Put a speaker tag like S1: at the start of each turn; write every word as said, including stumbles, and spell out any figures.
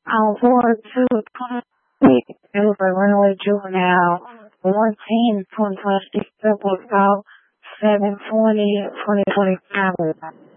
S1: On board two twenty, it was a runaway juvenile. one ten, twenty twenty-six, double out, seven twenty, twenty twenty-five.